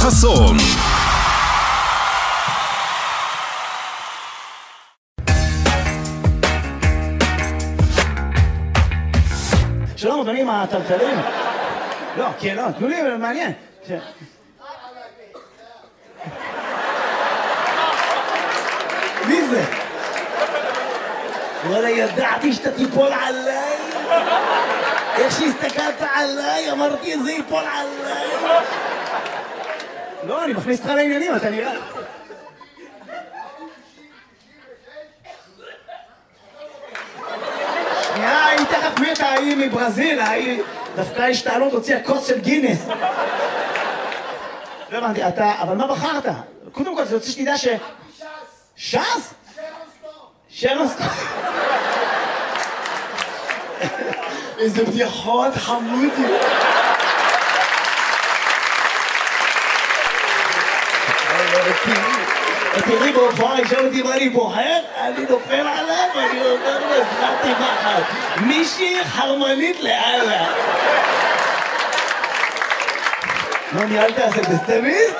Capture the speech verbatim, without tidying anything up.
חסון. שלום אדונים הטלטלים. לא, כן, לא, תנו לי, מעניין. מי זה? וואלה, ידעתי שאתה תיפול עליי. איך שהסתכלת עליי, אמרתי זה ייפול עליי. לא, אני מכניס אותך לעניינים, אתה נראה. שנייה, היא תכף מתה, היא מברזיל, היא דווקא השתעלות הוציאה כוס של גינס. לא הבנתי, אתה, אבל מה בחרת? קודם כל, זה רוצה שתדע ש... ש"ס? שרון סטורם. איזה בדיחות חמודי. תראי בהופעה, ישאל אותי מה אני בוחר, אני נופל עליו, אני אומר לו, הזלעתי מחר. מישהי חרמנית לאללה. לא ניהלת עסק בסטמיסט?